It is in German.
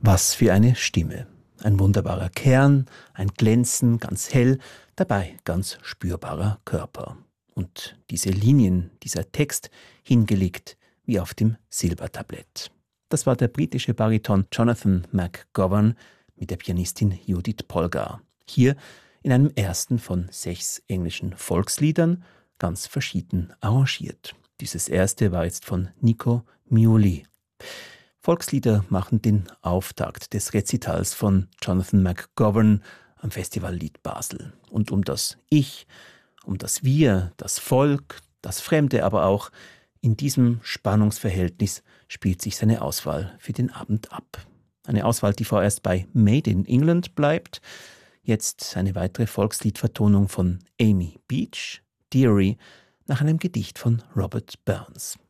Was für eine Stimme. Ein wunderbarer Kern, ein Glänzen, ganz hell, dabei ganz spürbarer Körper. Und diese Linien, dieser Text, hingelegt wie auf dem Silbertablett. Das war der britische Bariton Jonathan McGovern mit der Pianistin Judith Polgar. Hier in einem ersten von 6 englischen Volksliedern, ganz verschieden arrangiert. Dieses erste war jetzt von Nico Muhly. Volkslieder machen den Auftakt des Rezitals von Jonathan McGovern am Festivallied Basel. Und um das Ich, um das Wir, das Volk, das Fremde aber auch, in diesem Spannungsverhältnis spielt sich seine Auswahl für den Abend ab. Eine Auswahl, die vorerst bei Made in England bleibt. Jetzt eine weitere Volksliedvertonung von Amy Beach, Dearie, nach einem Gedicht von Robert Burns.